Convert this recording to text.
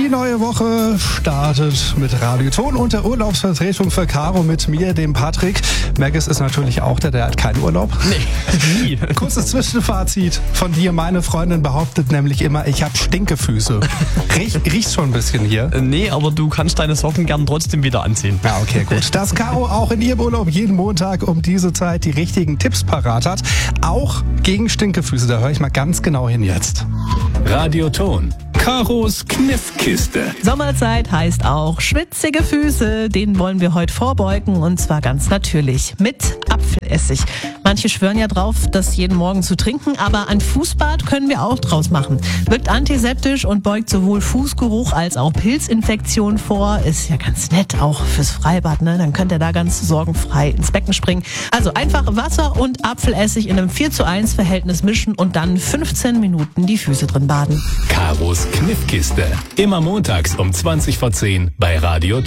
Die neue Woche startet mit Radio Ton und der Urlaubsvertretung für Caro mit mir, dem Patrick. Maggis ist natürlich auch der hat keinen Urlaub. Nee, nie. Kurzes Zwischenfazit von dir. Meine Freundin behauptet nämlich immer, ich habe Stinkefüße. Riecht schon ein bisschen hier. Nee, aber du kannst deine Socken gern trotzdem wieder anziehen. Ja, okay, gut. Dass Caro auch in ihrem Urlaub jeden Montag um diese Zeit die richtigen Tipps parat hat. Auch gegen Stinkefüße. Da höre ich mal ganz genau hin jetzt. Radio Ton. Caros Kniffkiste. Sommerzeit heißt auch schwitzige Füße. Denen wollen wir heute vorbeugen und zwar ganz natürlich mit Apfelessig. Manche schwören ja drauf, das jeden Morgen zu trinken, aber ein Fußbad können wir auch draus machen. Wirkt antiseptisch und beugt sowohl Fußgeruch als auch Pilzinfektionen vor. Ist ja ganz nett, auch fürs Freibad, ne? Dann könnt ihr da ganz sorgenfrei ins Becken springen. Also einfach Wasser und Apfelessig in einem 4:1 Verhältnis mischen und dann 15 Minuten die Füße drin baden. Caros Kniffkiste. Immer montags um 20 vor 10 bei Radio Ton.